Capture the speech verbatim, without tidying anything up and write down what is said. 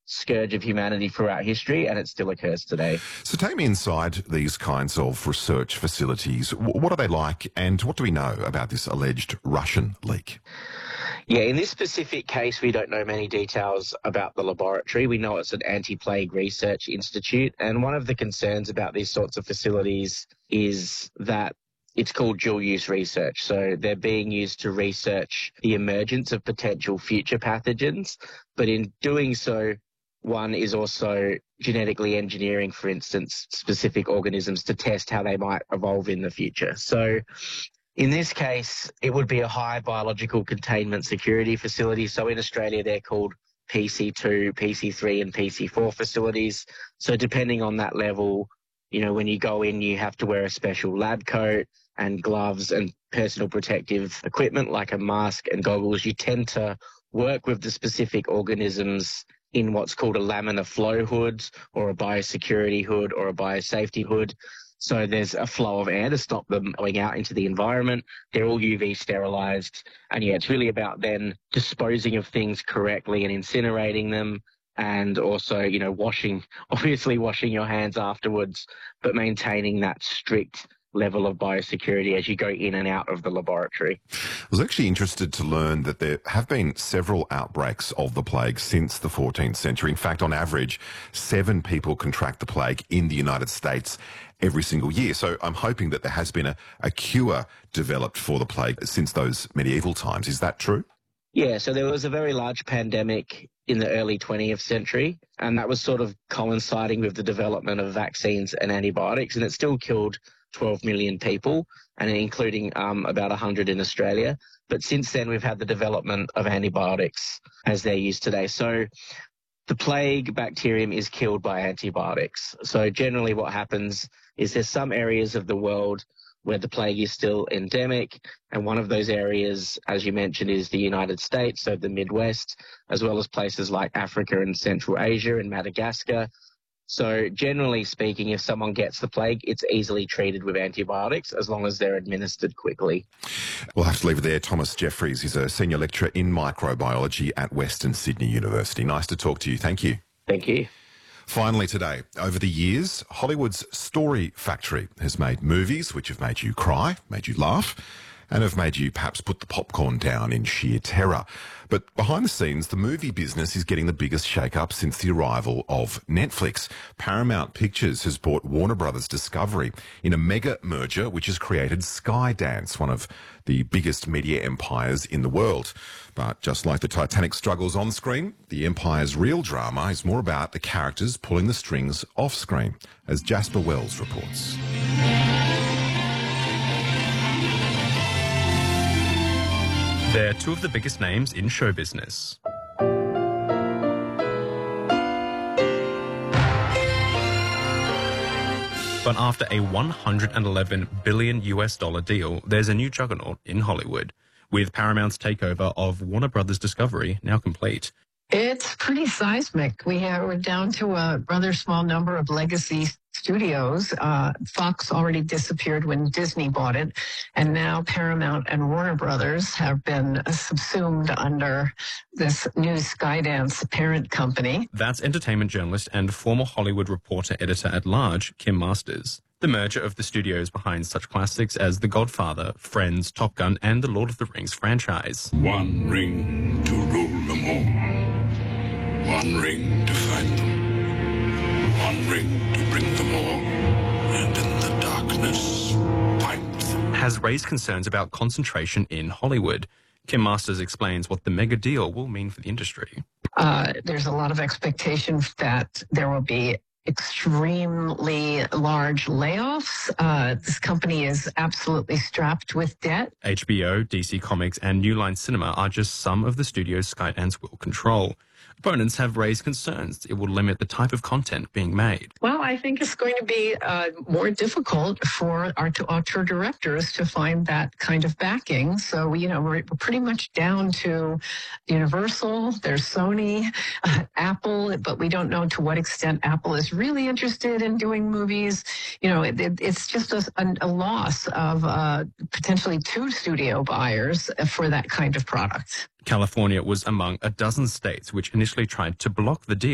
scourge of humanity throughout history, and it still occurs today. So take me inside these kinds of research facilities. W- What are they like, and what do we know about this alleged Russian leak? Yeah, in this specific case, we don't know many details about the laboratory. We know it's an anti-plague research institute, and one of the concerns about these sorts of facilities is that it's called dual-use research. So they're being used to research the emergence of potential future pathogens, but in doing so, one is also genetically engineering, for instance, specific organisms to test how they might evolve in the future. So in this case, it would be a high biological containment security facility. So in Australia, they're called P C two, P C three and P C four facilities. So depending on that level, you know, when you go in, you have to wear a special lab coat and gloves and personal protective equipment like a mask and goggles. You tend to work with the specific organisms in what's called a laminar flow hood or a biosecurity hood or a biosafety hood. So there's a flow of air to stop them going out into the environment. They're all U V sterilised. And yeah, it's really about then disposing of things correctly and incinerating them, and also, you know, washing, obviously washing your hands afterwards, but maintaining that strict level of biosecurity as you go in and out of the laboratory. I was actually interested to learn that there have been several outbreaks of the plague since the fourteenth century. In fact, on average, seven people contract the plague in the United States every single year. So I'm hoping that there has been a, a cure developed for the plague since those medieval times. Is that true? Yeah, so there was a very large pandemic in the early twentieth century, and that was sort of coinciding with the development of vaccines and antibiotics, and it still killed twelve million people, and including um, about one hundred in Australia. But since then, we've had the development of antibiotics as they're used today. So the plague bacterium is killed by antibiotics. So generally what happens is there's some areas of the world where the plague is still endemic, and one of those areas, as you mentioned, is the United States, so the Midwest, as well as places like Africa and Central Asia and Madagascar. So generally speaking, if someone gets the plague, it's easily treated with antibiotics as long as they're administered quickly. We'll have to leave it there. Thomas Jeffries is a senior lecturer in microbiology at Western Sydney University. Nice to talk to you. Thank you. Thank you. Finally today, over the years, Hollywood's Story Factory has made movies which have made you cry, made you laugh, and have made you perhaps put the popcorn down in sheer terror. But behind the scenes, the movie business is getting the biggest shake-up since the arrival of Netflix. Paramount Pictures has bought Warner Brothers Discovery in a mega merger which has created Skydance, one of the biggest media empires in the world. But just like the Titanic struggles on screen, the empire's real drama is more about the characters pulling the strings off screen, as Jasper Wells reports. They're two of the biggest names in show business. But after a one hundred eleven billion U S dollar deal, there's a new juggernaut in Hollywood, with Paramount's takeover of Warner Brothers Discovery now complete. It's pretty seismic. We have, we're down to a rather small number of legacy studios. Uh, Fox already disappeared when Disney bought it, and now Paramount and Warner Brothers have been subsumed under this new Skydance parent company. That's entertainment journalist and former Hollywood Reporter editor-at-large, Kim Masters. The merger of the studios behind such classics as The Godfather, Friends, Top Gun, and the Lord of the Rings franchise. One ring to rule them all. One ring to find them. One ring to bring them all. And in the darkness, find them. Has raised concerns about concentration in Hollywood. Kim Masters explains what the mega deal will mean for the industry. Uh, there's a lot of expectation that there will be extremely large layoffs. Uh, this company is absolutely strapped with debt. H B O, D C Comics, and New Line Cinema are just some of the studios Skydance will control. Opponents have raised concerns it will limit the type of content being made. Well, I think it's going to be uh, more difficult for our auteur directors to find that kind of backing. So, you know, we're, we're pretty much down to Universal, there's Sony, uh, Apple, but we don't know to what extent Apple is really interested in doing movies. You know, it, it, it's just a, a loss of uh, potentially two studio buyers for that kind of product. California was among a dozen states which initially tried to block the deal.